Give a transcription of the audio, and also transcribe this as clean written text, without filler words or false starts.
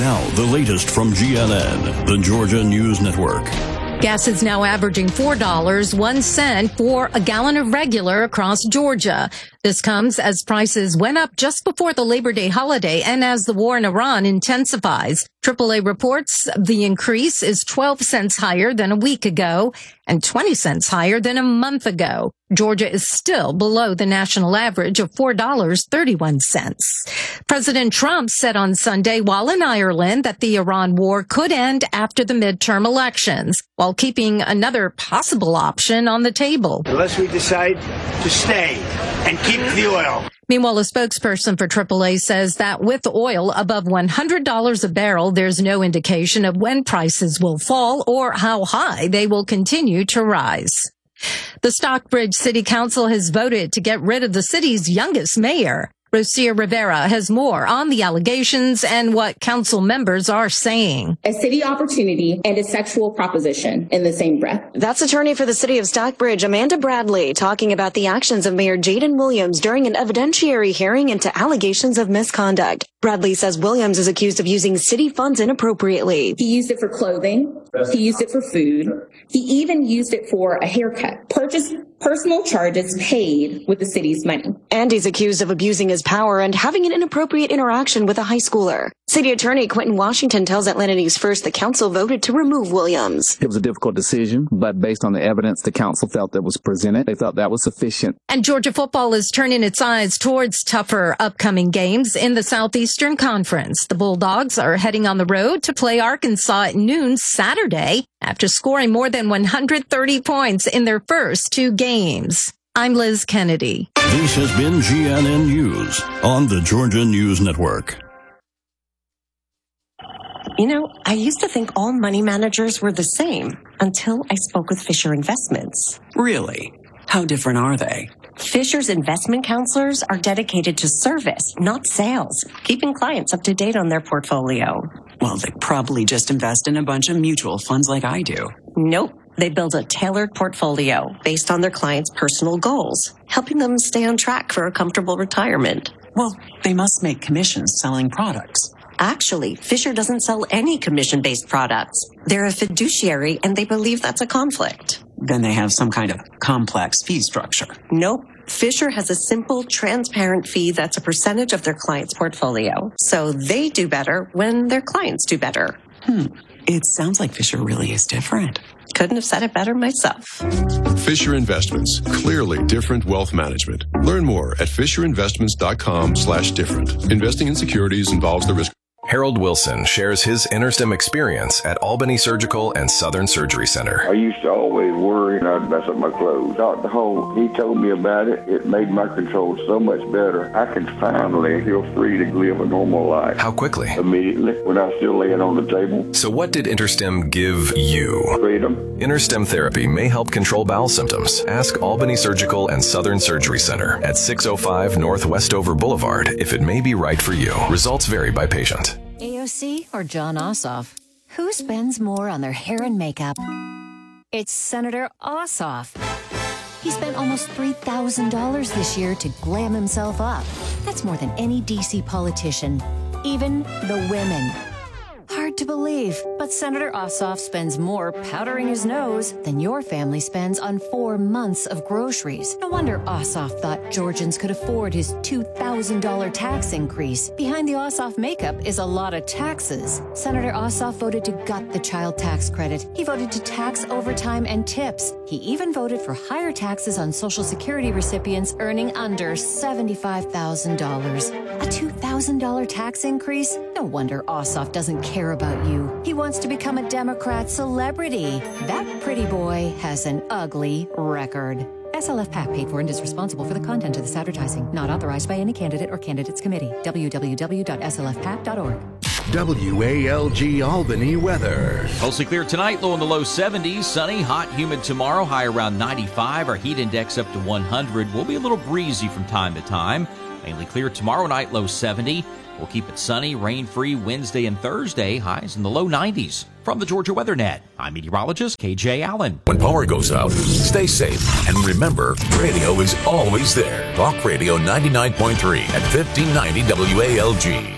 Now, the latest from GNN, the Georgia News Network. Gas is now averaging $4.01 for a gallon of regular across Georgia. This comes as prices went up just before the Labor Day holiday and as the war in Iran intensifies. AAA reports the increase is 12 cents higher than a week ago and 20 cents higher than a month ago. Georgia is still below the national average of $4.31. President Trump said on Sunday while in Ireland that the Iran war could end after the midterm elections, while keeping another possible option on the table. Unless we decide to stay and keep the oil. Meanwhile, a spokesperson for AAA says that with oil above $100 a barrel, there's no indication of when prices will fall or how high they will continue to rise. The Stockbridge City Council has voted to get rid of the city's youngest mayor. Rosia Rivera has more on the allegations and what council members are saying. A city opportunity and a sexual proposition in the same breath. That's attorney for the city of Stockbridge, Amanda Bradley, talking about the actions of Mayor Jaden Williams during an evidentiary hearing into allegations of misconduct. Bradley says Williams is accused of using city funds inappropriately. He used it for clothing. He used it for food. He even used it for a haircut. Purchased personal charges paid with the city's money. And he's accused of abusing his power and having an inappropriate interaction with a high schooler. City Attorney Quentin Washington tells Atlanta News First the council voted to remove Williams. It was a difficult decision, but based on the evidence the council felt that was presented, they felt that was sufficient. And Georgia football is turning its eyes towards tougher upcoming games in the Southeastern Conference. The Bulldogs are heading on the road to play Arkansas at noon Saturday after scoring more than 130 points in their first two games. I'm Liz Kennedy. This has been GNN News on the Georgia News Network. You know, I used to think all money managers were the same until I spoke with Fisher Investments. Really? How different are they? Fisher's investment counselors are dedicated to service, not sales, keeping clients up to date on their portfolio. Well, they probably just invest in a bunch of mutual funds like I do. Nope. They build a tailored portfolio based on their clients' personal goals, helping them stay on track for a comfortable retirement. Well, they must make commissions selling products. Actually, Fisher doesn't sell any commission-based products. They're a fiduciary, and they believe that's a conflict. Then they have some kind of complex fee structure. Nope. Fisher has a simple, transparent fee that's a percentage of their client's portfolio. So they do better when their clients do better. It sounds like Fisher really is different. Couldn't have said it better myself. Fisher Investments. Clearly different wealth management. Learn more at FisherInvestments.com/different. Investing in securities involves the risk. Harold Wilson shares his InterStim experience at Albany Surgical and Southern Surgery Center. I used to always worry I'd mess up my clothes. Dr. Holt, he told me about it. It made my control so much better. I can finally feel free to live a normal life. How quickly? Immediately, when I was still laying on the table. So what did InterStim give you? Freedom. InterStim therapy may help control bowel symptoms. Ask Albany Surgical and Southern Surgery Center at 605 North Westover Boulevard if it may be right for you. Results vary by patient. AOC or John Ossoff? Who spends more on their hair and makeup? It's Senator Ossoff. He spent almost $3,000 this year to glam himself up. That's more than any DC politician, even the women. Hard to believe, but Senator Ossoff spends more powdering his nose than your family spends on 4 months of groceries. No wonder Ossoff thought Georgians could afford his $2,000 tax increase. Behind the Ossoff makeup is a lot of taxes. Senator Ossoff voted to gut the child tax credit. He voted to tax overtime and tips. He even voted for higher taxes on Social Security recipients earning under $75,000. A $2,000 tax increase? No wonder Ossoff doesn't care about you. He wants to become a Democrat celebrity. That pretty boy has an ugly record. SLF PAC paid for and is responsible for the content of this advertising. Not authorized by any candidate or candidates committee. www.slfpac.org. WALG Albany weather. Mostly clear tonight, low in the low 70s. Sunny, hot, humid tomorrow, high around 95. Our heat index up to 100. Will be a little breezy from time to time. Mainly clear tomorrow night, low 70. We'll keep it sunny, rain-free Wednesday and Thursday, highs in the low 90s. From the Georgia Weather Net, I'm meteorologist KJ Allen. When power goes out, stay safe. And remember, radio is always there. Talk Radio 99.3 at 1590 WALG.